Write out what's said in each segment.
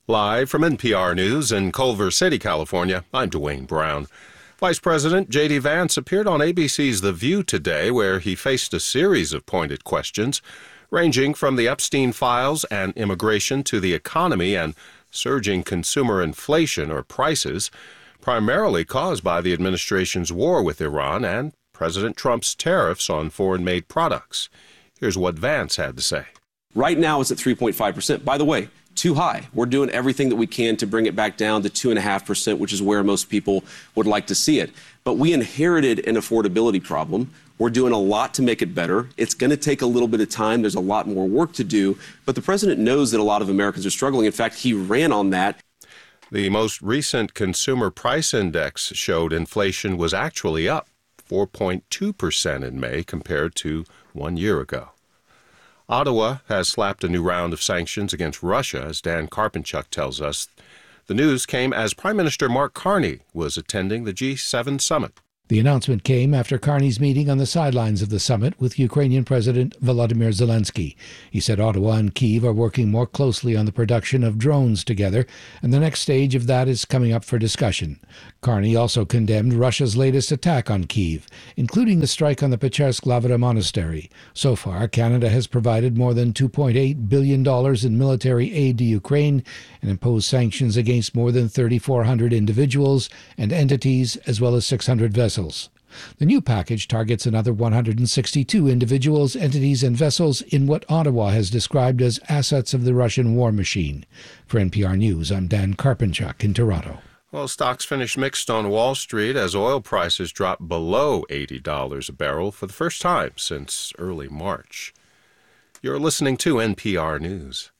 Live from NPR News in Culver City, California, I'm Dwayne Brown. Vice President J.D. Vance appeared on ABC's The View today, where he faced a series of pointed questions, ranging from the Epstein files and immigration to the economy and surging consumer inflation or prices, primarily caused by the administration's war with Iran and President Trump's tariffs on foreign-made products. Here's what Vance had to say. Right now it's at 3.5%. By the way, too high. We're doing everything that we can to bring it back down to 2.5%, which is where most people would like to see it. But we inherited an affordability problem. We're doing a lot to make it better. It's going to take a little bit of time. There's a lot more work to do. But the president knows that a lot of Americans are struggling. In fact, he ran on that. The most recent consumer price index showed inflation was actually up 4.2% in May compared to 1 year ago. Ottawa has slapped a new round of sanctions against Russia, as Dan Karpenchuk tells us. The news came as Prime Minister Mark Carney was attending the G7 summit. The announcement came after Carney's meeting on the sidelines of the summit with Ukrainian President Volodymyr Zelensky. He said Ottawa and Kyiv are working more closely on the production of drones together, and the next stage of that is coming up for discussion. Carney also condemned Russia's latest attack on Kyiv, including the strike on the Pechersk-Lavra monastery. So far, Canada has provided more than $2.8 billion in military aid to Ukraine and imposed sanctions against more than 3,400 individuals and entities, as well as 600 vessels. The new package targets another 162 individuals, entities, and vessels in what Ottawa has described as assets of the Russian war machine. For NPR News, I'm Dan Karpenchuk in Toronto. Well, stocks finished mixed on Wall Street as oil prices dropped below $80 a barrel for the first time since early March. You're listening to NPR News.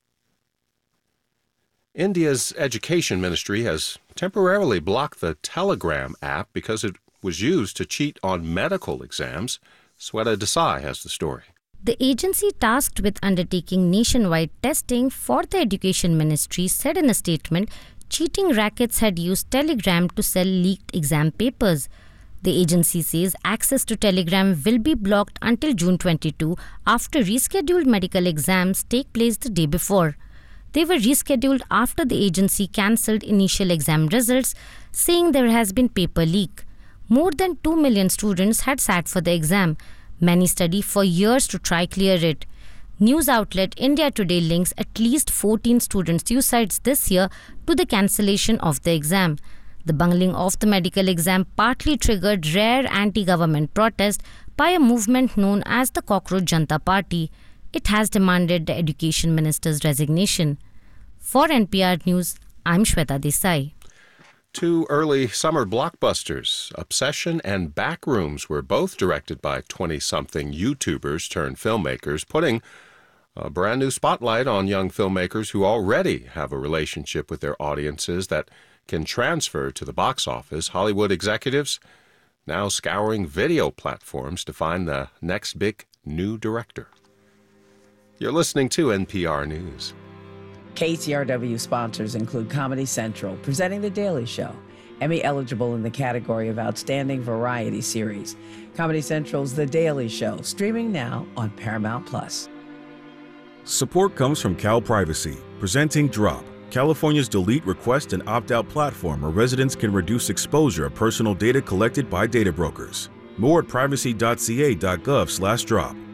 India's education ministry has temporarily blocked the Telegram app because it was used to cheat on medical exams. Sweta Desai has the story. The agency tasked with undertaking nationwide testing for the education ministry said in a statement cheating rackets had used Telegram to sell leaked exam papers. The agency says access to Telegram will be blocked until June 22 after rescheduled medical exams take place the day before. They were rescheduled after the agency cancelled initial exam results, saying there has been paper leak. More than 2 million students had sat for the exam. Many study for years to try clear it. News outlet India Today links at least 14 student suicides this year to the cancellation of the exam. The bungling of the medical exam partly triggered rare anti-government protest by a movement known as the Cockroach Janta Party. It has demanded the education minister's resignation. For NPR News, I'm Sweta Desai. Two early summer blockbusters, Obsession and Backrooms, were both directed by 20-something YouTubers turned filmmakers, putting a brand new spotlight on young filmmakers who already have a relationship with their audiences that can transfer to the box office. Hollywood executives now scouring video platforms to find the next big new director. You're listening to NPR News. KCRW sponsors include Comedy Central, presenting The Daily Show, Emmy eligible in the category of Outstanding Variety Series. Comedy Central's The Daily Show, streaming now on Paramount+. Support comes from Cal Privacy, presenting Drop, California's delete, request, and opt-out platform where residents can reduce exposure of personal data collected by data brokers. More at privacy.ca.gov/drop.